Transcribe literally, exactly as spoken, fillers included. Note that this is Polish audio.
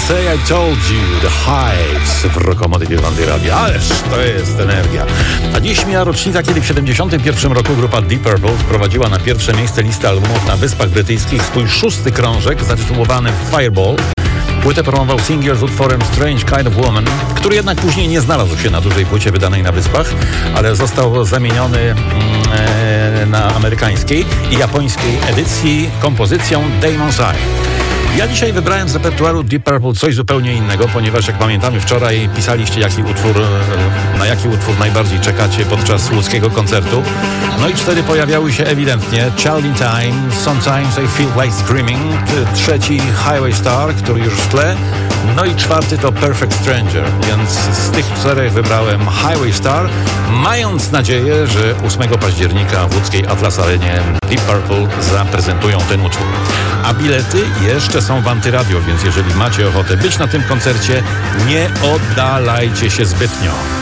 Say I Told You, The Hives w Rokomotywie Bandy Radia. Ależ to jest energia. A dziś mija rocznica, kiedy w siedemdziesiątym pierwszym roku grupa Deep Purple wprowadziła na pierwsze miejsce listy albumów na Wyspach Brytyjskich swój szósty krążek zatytułowany Fireball. Płytę promował singiel z utworem Strange Kind of Woman, który jednak później nie znalazł się na dużej płycie wydanej na Wyspach, ale został zamieniony mm, e, na amerykańskiej i japońskiej edycji kompozycją Demon's Eye. Ja dzisiaj wybrałem z repertuaru Deep Purple coś zupełnie innego, ponieważ jak pamiętamy wczoraj pisaliście jaki utwór, na jaki utwór najbardziej czekacie podczas łódzkiego koncertu. No i cztery pojawiały się ewidentnie. Child in Time, Sometimes I Feel Like Screaming, trzeci Highway Star, który już w tle, no i czwarty to Perfect Stranger, więc z tych czterech wybrałem Highway Star, mając nadzieję, że ósmego października w łódzkiej Atlas Arenie Deep Purple zaprezentują ten utwór. A bilety jeszcze są w Antyradio, więc jeżeli macie ochotę być na tym koncercie, nie oddalajcie się zbytnio.